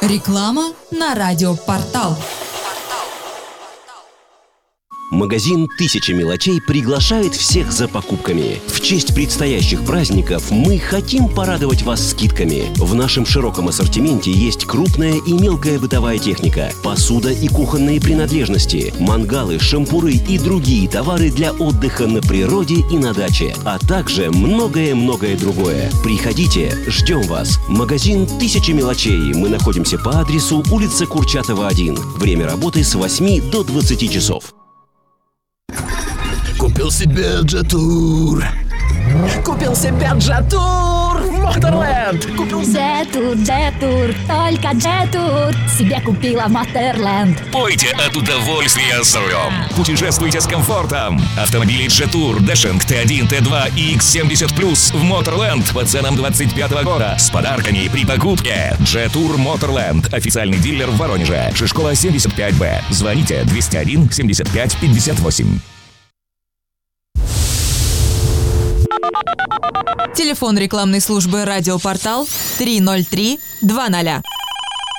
Реклама на радиопортал. Магазин «Тысяча мелочей» приглашает всех за покупками. В честь предстоящих праздников мы хотим порадовать вас скидками. В нашем широком ассортименте есть крупная и мелкая бытовая техника, посуда и кухонные принадлежности, мангалы, шампуры и другие товары для отдыха на природе и на даче, а также многое-многое другое. Приходите, ждем вас. Магазин «Тысяча мелочей». Мы находимся по адресу улица Курчатова, 1. Время работы с 8 до 20 часов. Купил себе Джетур. Купил себе Джетур в Моторленд. Купил Джетур, только Джетур себе купила Моторленд. Пойте от удовольствия с рулем. Путешествуйте с комфортом. Автомобили Джетур, Дэшинг, Т1, Т2 и X70+, в Моторленд по ценам 25-го года с подарками при покупке. Джетур Моторленд. Официальный дилер в Воронеже. Шишкова 75Б. Звоните 201 75 58. Телефон рекламной службы «Радиопортал» 303 20.